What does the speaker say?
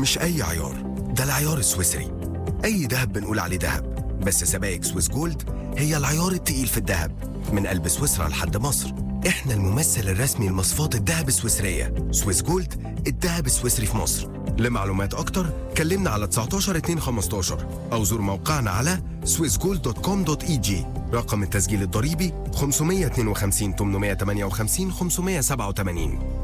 مش أي عيار، ده العيار السويسري. أي دهب بنقول عليه دهب، بس سبائك سويس جولد هي العيار التقيل في الدهب. من قلب سويسرا لحد مصر، احنا الممثل الرسمي لمصفات الدهب السويسرية. سويس جولد، الدهب السويسري في مصر. لمعلومات أكتر كلمنا على 19 2 15 أو زور موقعنا على swissgold.com.eg. رقم التسجيل الضريبي 552 858 587.